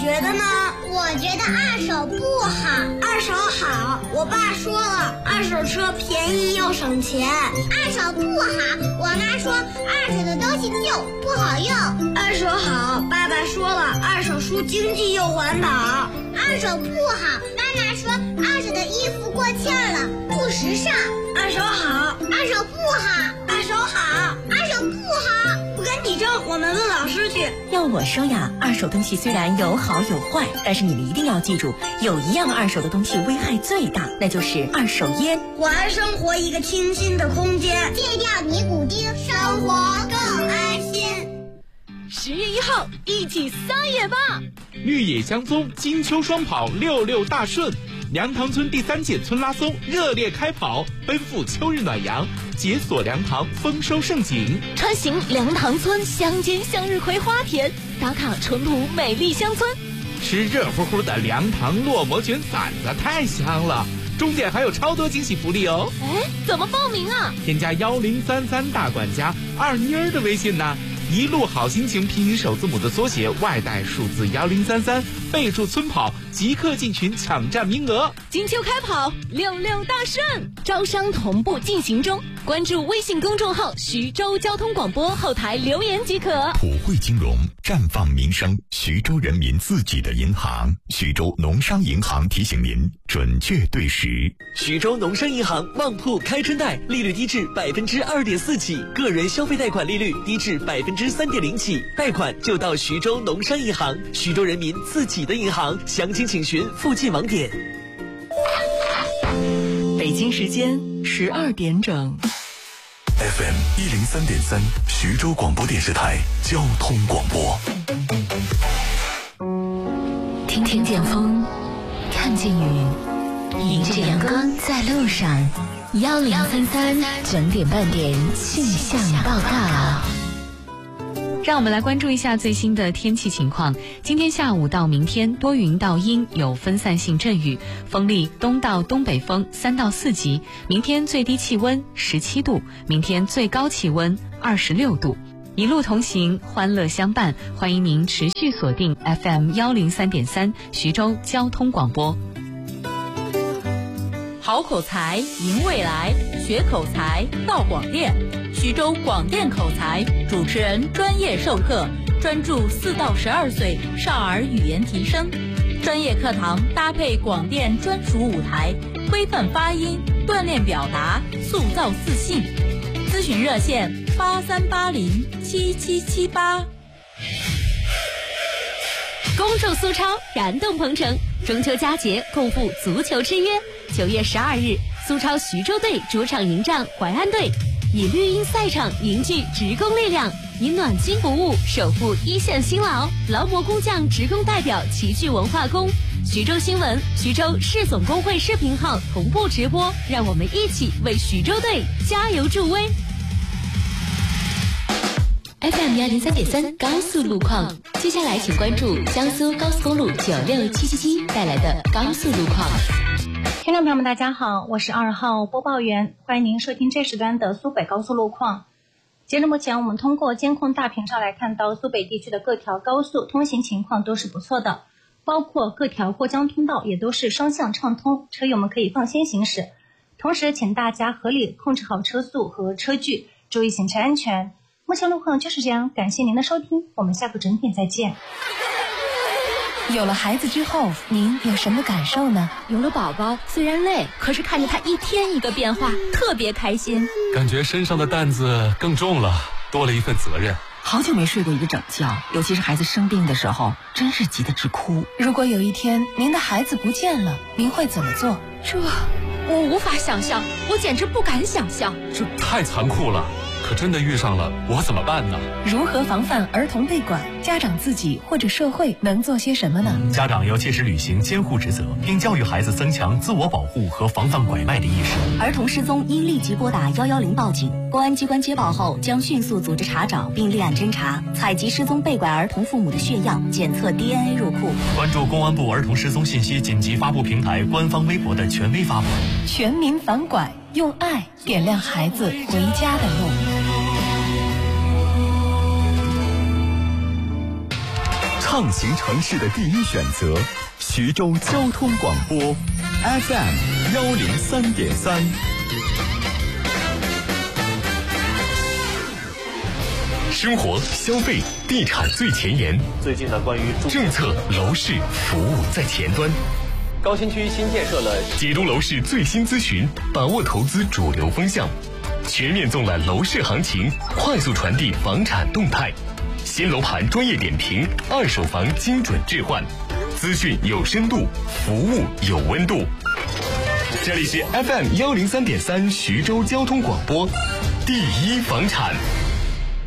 觉得呢？ 我觉得二手不好。 二手好，我爸说了，二手车便宜又省钱。 二手不好，我妈说二手的东西旧不好用。 二手好，爸爸说了，二手书经济又环保。 二手不好，妈妈说二手的衣服过气了，不时尚。 二手好， 二手不好， 二手好， 二手不好。 不跟你争，我们问老师去。 要我说呀，二手东西虽然有好有坏，但是你们一定要记住，有一样二手的东西危害最大，那就是二手烟。 还生活一个清新的空间， 戒掉尼古丁，生活更安心。 10月1号，一起撒野吧！ 绿野香踪，金秋双跑，66大顺。梁塘村第3届村拉松热烈开跑，奔赴秋日暖阳，解锁梁塘丰收盛景。 穿行梁塘村乡间向日葵花田，打卡淳朴美丽乡村。 吃热乎乎的梁塘烙馍卷馓子太香了，中间还有超多惊喜福利哦！ 哎，怎么报名啊？ 添加1033大管家二妮儿的微信呢，一路好心情拼音首字母的缩写，外带数字1033，备注村跑，即刻进群抢占名额。 金秋开跑，66大顺，招商同步进行中。关注微信公众号徐州交通广播，后台留言即可。 普惠金融，绽放民生，徐州人民自己的银行。徐州农商银行提醒您，准确对时。 徐州农商银行旺铺开春贷，利率低至2.4%起，个人消费贷款利率低至3.0%起，贷款就到徐州农商银行，徐州人民自己的银行。详情请询附近网点。 北京时间12点整。 FM 103.3，徐州广播电视台交通广播。 听听见风，看见雨，迎着阳光在路上。1033整点半点气象报告。 让我们来关注一下最新的天气情况。今天下午到明天多云到阴，有分散性阵雨，风力东到东北风3到4级。明天最低气温17度，明天最高气温26度。一路同行，欢乐相伴，欢迎您持续锁定 FM 103.3徐州交通广播。 好口才赢未来，学口才到广电。徐州广电口才主持人专业授课，专注4到12岁少儿语言提升。专业课堂搭配广电专属舞台，规范发音，锻炼表达，塑造自信。咨询热线83807778。 恭祝苏超燃动鹏城，中秋佳节共赴足球之约。9月12日，苏超徐州队主场迎战淮安队，以绿茵赛场凝聚职工力量，以暖心服务守护一线辛劳。劳模工匠职工代表齐聚文化宫。徐州新闻、徐州市总工会视频号同步直播，让我们一起为徐州队加油助威。FM 103.3高速路况，接下来请关注江苏高速公路96777带来的高速路况。 听众朋友们大家好，我是2号播报员，欢迎您收听这时段的苏北高速路况。截至目前，我们通过监控大屏上来看到苏北地区的各条高速通行情况都是不错的，包括各条过江通道也都是双向畅通，车友们可以放心行驶。同时请大家合理控制好车速和车距，注意行车安全。目前路况就是这样，感谢您的收听，我们下个整点再见。 有了孩子之后，您有什么感受呢？ 有了宝宝虽然累，可是看着他一天一个变化，特别开心。 感觉身上的担子更重了，多了一份责任。 好久没睡过一个整觉，尤其是孩子生病的时候，真是急得直哭。如果有一天您的孩子不见了，您会怎么做？ 这我无法想象，我简直不敢想象。 这太残酷了。可真的遇上了，我怎么办呢？ 如何防范儿童被拐？家长自己或者社会能做些什么呢？ 家长要切实履行监护职责，并教育孩子增强自我保护和防范拐卖的意识。 儿童失踪应立即拨打110报警，公安机关接报后将迅速组织查找并立案侦查，采集失踪被拐儿童父母的血样，检测 DNA 入库。 关注公安部儿童失踪信息紧急发布平台官方微博的权威发布。 全民反拐，用爱点亮孩子回家的路。 畅行城市的第一选择，徐州交通广播 FM 103.3。生活、消费、地产最前沿。 最近呢，关于政策、楼市、服务在前端。 高新区新建设了解读楼市最新资讯，把握投资主流风向，全面纵览楼市行情，快速传递房产动态。新楼盘专业点评，二手房精准置换，资讯有深度，服务有温度。这里是 FM 103.3徐州交通广播，第一房产。